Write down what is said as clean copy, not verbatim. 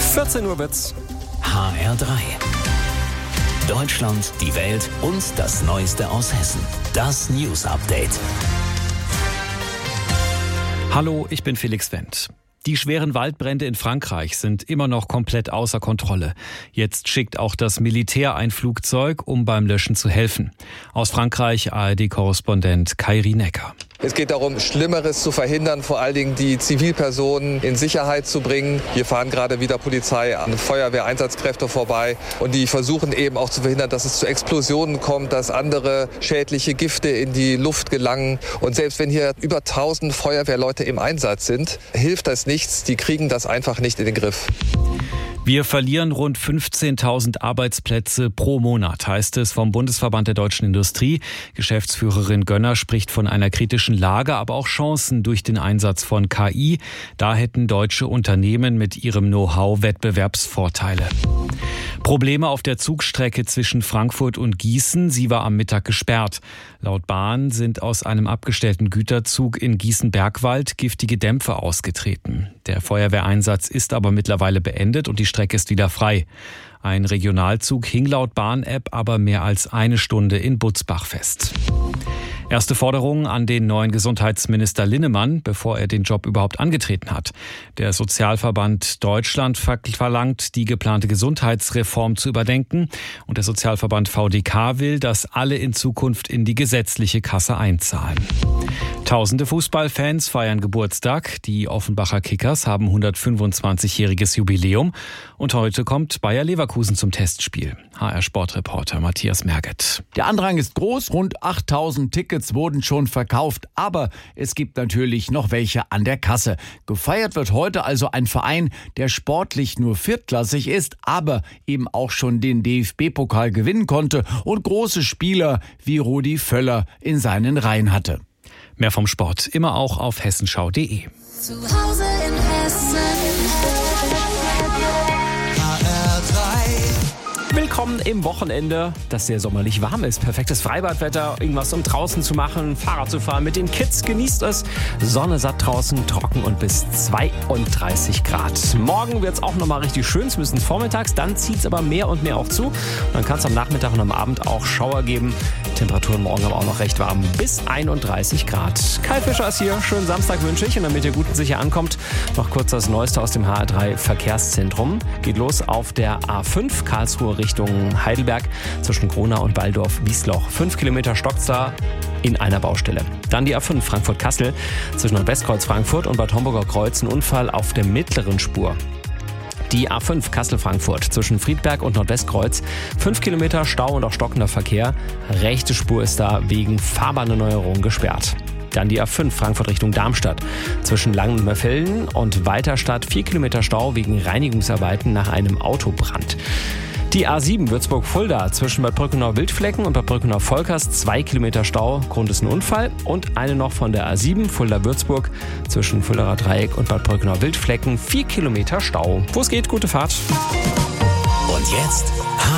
14 Uhr wird's. HR3. Deutschland, die Welt und das Neueste aus Hessen. Das News Update. Hallo, ich bin Felix Wendt. Die schweren Waldbrände in Frankreich sind immer noch komplett außer Kontrolle. Jetzt schickt auch das Militär ein Flugzeug, um beim Löschen zu helfen. Aus Frankreich ARD-Korrespondent Kairi Necker. Es geht darum, Schlimmeres zu verhindern, vor allen Dingen die Zivilpersonen in Sicherheit zu bringen. Hier fahren gerade wieder Polizei und Feuerwehreinsatzkräfte vorbei und die versuchen eben auch zu verhindern, dass es zu Explosionen kommt, dass andere schädliche Gifte in die Luft gelangen. Und selbst wenn hier über 1000 Feuerwehrleute im Einsatz sind, hilft das nichts. Die kriegen das einfach nicht in den Griff. Wir verlieren rund 15.000 Arbeitsplätze pro Monat, heißt es vom Bundesverband der deutschen Industrie. Geschäftsführerin Gönner spricht von einer kritischen Lage, aber auch Chancen durch den Einsatz von KI. Da hätten deutsche Unternehmen mit ihrem Know-how Wettbewerbsvorteile. Probleme auf der Zugstrecke zwischen Frankfurt und Gießen. Sie war am Mittag gesperrt. Laut Bahn sind aus einem abgestellten Güterzug in Gießen-Bergwald giftige Dämpfe ausgetreten. Der Feuerwehreinsatz ist aber mittlerweile beendet und die Strecke ist wieder frei. Ein Regionalzug hing laut Bahn-App aber mehr als eine Stunde in Butzbach fest. Erste Forderungen an den neuen Gesundheitsminister Linnemann, bevor er den Job überhaupt angetreten hat. Der Sozialverband Deutschland verlangt, die geplante Gesundheitsreform zu überdenken. Und der Sozialverband VDK will, dass alle in Zukunft in die gesetzliche Kasse einzahlen. Tausende Fußballfans feiern Geburtstag. Die Offenbacher Kickers haben 125-jähriges Jubiläum. Und heute kommt Bayer Leverkusen zum Testspiel. HR-Sportreporter Matthias Merget. Der Andrang ist groß, rund 8000 Tickets wurden schon verkauft, aber es gibt natürlich noch welche an der Kasse. Gefeiert wird heute also ein Verein, der sportlich nur viertklassig ist, aber eben auch schon den DFB-Pokal gewinnen konnte und große Spieler wie Rudi Völler in seinen Reihen hatte. Mehr vom Sport immer auch auf hessenschau.de. Zu Hause in Hessen. Willkommen im Wochenende, das sehr sommerlich warm ist. Perfektes Freibadwetter, irgendwas um draußen zu machen, Fahrrad zu fahren mit den Kids. Genießt es. Sonne satt draußen, trocken und bis 32 Grad. Morgen wird es auch nochmal richtig schön, zumindest vormittags. Dann zieht es aber mehr und mehr auch zu. Und dann kann es am Nachmittag und am Abend auch Schauer geben. Temperaturen morgen aber auch noch recht warm, bis 31 Grad. Kai Fischer ist hier. Schönen Samstag wünsche ich. Und damit ihr gut und sicher ankommt, noch kurz das Neueste aus dem HR3 Verkehrszentrum. Geht los auf der A5 Karlsruhe Richtung Heidelberg zwischen Kronau und Walldorf-Wiesloch. 5 Kilometer stockt's da in einer Baustelle. Dann die A5 Frankfurt-Kassel zwischen Nordwestkreuz Frankfurt und Bad Homburger Kreuz. Ein Unfall auf der mittleren Spur. Die A5 Kassel-Frankfurt zwischen Friedberg und Nordwestkreuz. 5 Kilometer Stau und auch stockender Verkehr. Rechte Spur ist da wegen Fahrbahnerneuerung gesperrt. Dann die A5 Frankfurt Richtung Darmstadt. Zwischen Langen und Merfelden und Weiterstadt 4 Kilometer Stau wegen Reinigungsarbeiten nach einem Autobrand. Die A7 Würzburg-Fulda zwischen Bad Brückenau-Wildflecken und Bad Brückenau-Volkers 2 Kilometer Stau, Grund ist ein Unfall. Und eine noch von der A7 Fulda-Würzburg zwischen Fuldaer Dreieck und Bad Brückenau-Wildflecken 4 Kilometer Stau. Wo es geht, gute Fahrt. Und jetzt